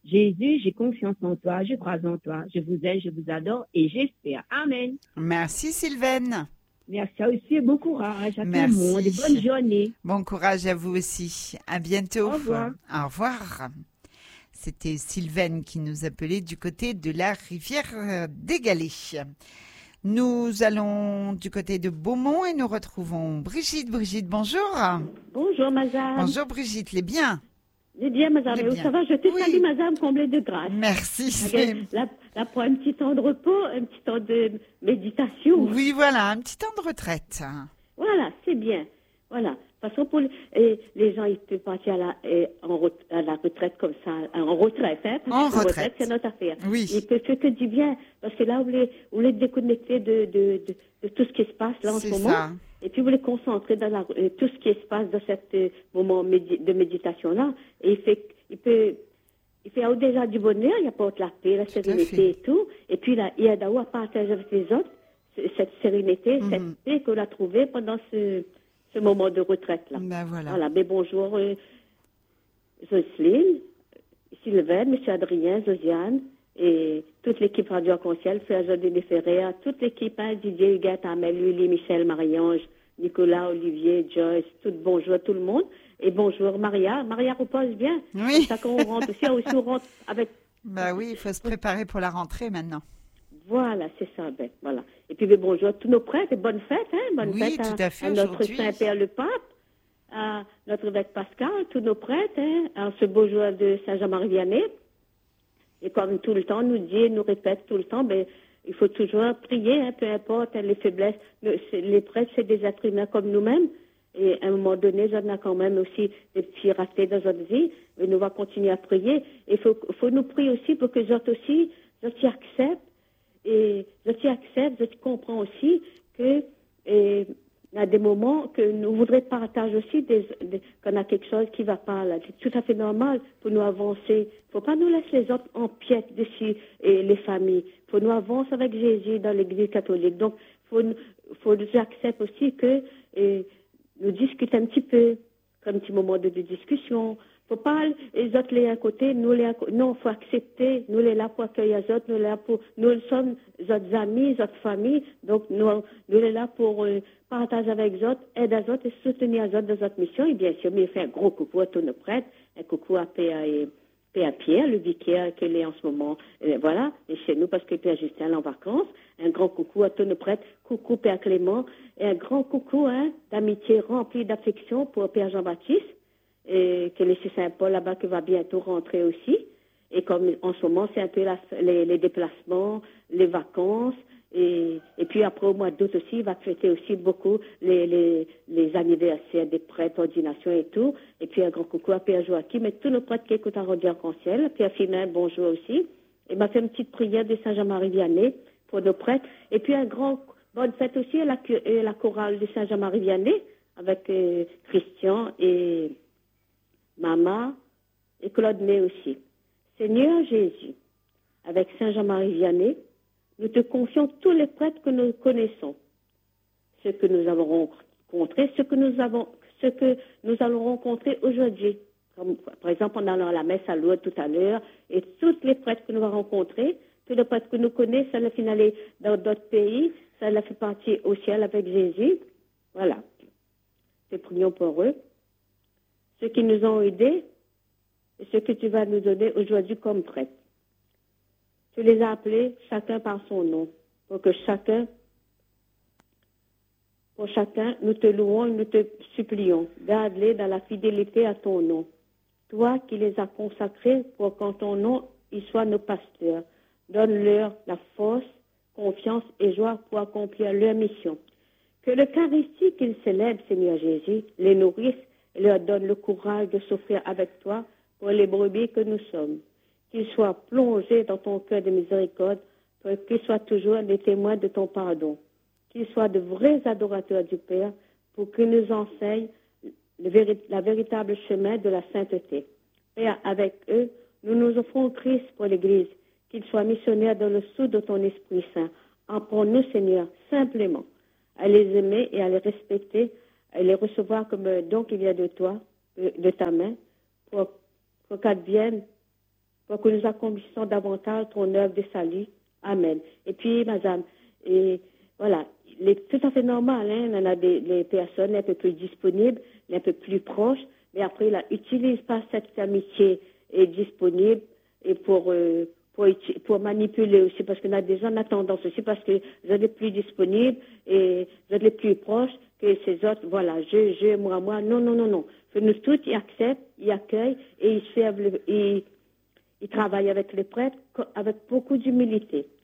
Jésus, j'ai confiance en toi, je crois en toi, je vous aime, je vous adore et j'espère. Amen. Merci Sylvaine. Merci aussi, bon courage à tout le monde et bonne Merci. journée. Bon courage à vous aussi. À bientôt. Au revoir. Au revoir. C'était Sylvaine qui nous appelait du côté de la rivière d'Égalé. Nous allons du côté de Beaumont et nous retrouvons Brigitte. Brigitte, bonjour. Bonjour, madame. Bonjour Brigitte, les biens. Eh bien, madame, Eh bien. ça va, je te Oui. salue, madame, comblée de grâce. Merci. Là, pour un petit temps de repos, un petit temps de méditation. Oui, voilà, un petit temps de retraite. Voilà, c'est bien. Voilà. De toute façon, pour les gens, ils peuvent partir à la retraite comme ça, en retraite. Hein, en retraite. C'est notre affaire. Oui. Ils peuvent faire que du bien, parce que là, vous les déconnecter de tout ce qui se passe là en ce moment. Ça. Et puis vous les concentrer dans tout ce qui se passe dans ce moment de méditation-là. Et il fait déjà du bonheur, il apporte la paix, la sérénité et tout. Et puis là, il y a d'avoir à partager avec les autres cette sérénité, cette paix qu'on a trouvée pendant ce moment de retraite-là. Ben voilà. Voilà, mais bonjour Jocelyne, Sylvain, M. Adrien, Josiane, et toute l'équipe Radio Arc-en-Ciel, Frère Jodé Ferrer, toute l'équipe, hein, Didier, Huguette, Amel, Lily, Michel, Marie-Ange, Nicolas, Olivier, Joyce, bonjour à tout le monde. Et bonjour Maria. Maria repose bien. Oui. Ça qu'on rentre aussi, on rentre avec... Ben oui, il faut se préparer pour la rentrée maintenant. Voilà, c'est ça, ben, voilà. Et puis bonjour à tous nos prêtres et bonne fête, hein, bonne fête tout à fait, à notre Saint-Père le Pape, à notre évêque Pascal, tous nos prêtres, hein, à ce beau jour de Saint-Jean-Marie-Vianney. Et comme tout le temps nous dit, nous répète tout le temps, ben, il faut toujours prier, hein, peu importe les faiblesses. Les prêtres, c'est des êtres humains comme nous-mêmes. Et à un moment donné, on a quand même aussi des petits ratés dans notre vie. Mais nous allons continuer à prier. Il faut nous prier aussi pour que les autres aussi, les autres acceptent. Et je accepte, je comprends aussi que il y a des moments que nous voudrions partager aussi qu'on a quelque chose qui ne va pas là. C'est tout à fait normal pour nous avancer. Il ne faut pas nous laisser les autres en piètre dessus et les familles. Il faut nous avancer avec Jésus dans l'Église catholique. Donc, il faut nous accepter aussi que nous discuter un petit peu, comme un petit moment de discussion. Faut pas les autres les à côté, nous les à côté. Non, faut accepter. Nous les là pour accueillir les autres, nous sommes autres amis, autres familles. Donc nous les là pour partager avec les autres, aider les autres et soutenir les autres dans notre mission. Et bien sûr, mais fait un gros coucou à tous nos prêtres, un coucou à Pierre, le vicaire qu'il est en ce moment. Voilà, et chez nous parce que Père Justin est en vacances. Un grand coucou à tous nos prêtres. Coucou Père Clément et un grand coucou d'amitié rempli d'affection pour Père Jean-Baptiste. Et que le Saint-Paul là-bas qui va bientôt rentrer aussi. Et comme en ce moment, c'est un peu les déplacements, les vacances. Et puis après, au mois d'août aussi, il va fêter aussi beaucoup les anniversaires des prêtres, ordinations et tout. Et puis un grand coucou à Père Joachim et tous nos prêtres qui écoutent à Radio Arc-en-Ciel. Père Fimin, bonjour aussi. Et m'a fait une petite prière de Saint-Jean-Marie-Vianney pour nos prêtres. Et puis bonne fête aussi à la chorale de Saint-Jean-Marie-Vianney avec Christian et Maman et Claude May aussi. Seigneur Jésus, avec Saint Jean-Marie Vianney, nous te confions tous les prêtres que nous connaissons, ceux que nous avons rencontrés, ceux que nous allons rencontrer aujourd'hui. Comme, par exemple, en allant à la messe à Lourdes tout à l'heure, et tous les prêtres que nous allons rencontrer, tous les prêtres que nous connaissons, ça l'a fait aller dans d'autres pays, ça l'a fait partir au ciel avec Jésus. Voilà. Nous prions pour eux. Ceux qui nous ont aidés et ceux que tu vas nous donner aujourd'hui comme prêtres. Tu les as appelés chacun par son nom, pour chacun, nous te louons et nous te supplions. Garde-les dans la fidélité à ton nom. Toi qui les as consacrés pour qu'en ton nom, ils soient nos pasteurs. Donne-leur la force, confiance et joie pour accomplir leur mission. Que l'Eucharistie qu'ils célèbrent, Seigneur Jésus, les nourrisse et leur donne le courage de souffrir avec toi pour les brebis que nous sommes. Qu'ils soient plongés dans ton cœur de miséricorde pour qu'ils soient toujours des témoins de ton pardon. Qu'ils soient de vrais adorateurs du Père pour qu'ils nous enseignent la véritable chemin de la sainteté. Père, avec eux, nous nous offrons Christ pour l'Église, qu'ils soient missionnaires dans le sceau de ton Esprit Saint. Apprends-nous, Seigneur, simplement à les aimer et à les respecter, à les recevoir comme un don qui vient de toi, de ta main, pour qu'advienne pour que nous accomplissions davantage ton œuvre de salut. Amen. Et puis, madame, et voilà, tout à fait normal, hein, on a les personnes un peu plus disponibles, un peu plus proches, mais après, là, utilise pas cette amitié disponible et pour manipuler aussi, parce qu'on a des gens en attendance aussi, parce que vous êtes les plus disponibles et vous êtes les plus proches que ces autres, voilà, moi, non. Que nous tous, ils acceptent, ils accueillent et ils servent, ils travaillent avec les prêtres avec beaucoup d'humilité.